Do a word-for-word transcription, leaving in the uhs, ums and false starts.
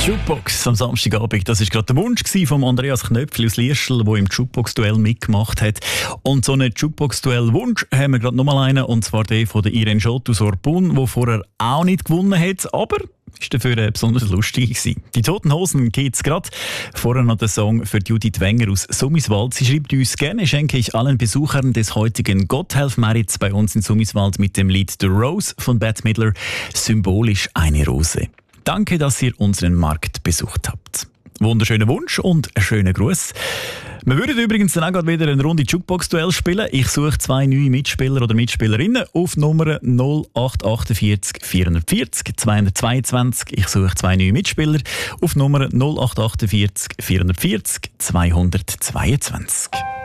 Jukebox am Samstagabend, das war gerade der Wunsch von Andreas Knöpfli aus Lierschl, der im Jukebox-Duell mitgemacht hat. Und so einen Jukebox-Duell-Wunsch haben wir gerade nochmal einen, und zwar den von der Irene Schott aus Orpun, der vorher auch nicht gewonnen hat, aber ist dafür besonders lustig gewesen. Die Toten Hosen geht's gerade. Vorher noch der Song für Judith Wenger aus Summiswald. Sie schreibt uns: Gerne schenke ich allen Besuchern des heutigen Gotthelf-Merits bei uns in Summiswald mit dem Lied The Rose von Bette Midler symbolisch eine Rose. Danke, dass ihr unseren Markt besucht habt. Wunderschöner Wunsch und einen schönen Gruß. Wir würden übrigens dann auch gerade wieder eine Runde Jukebox-Duell spielen. Ich suche zwei neue Mitspieler oder Mitspielerinnen auf Nummer null acht achtundvierzig vierhundertvierzig zweihundertzweiundzwanzig. Ich suche zwei neue Mitspieler auf Nummer null acht achtundvierzig vierhundertvierzig zweihundertzweiundzwanzig.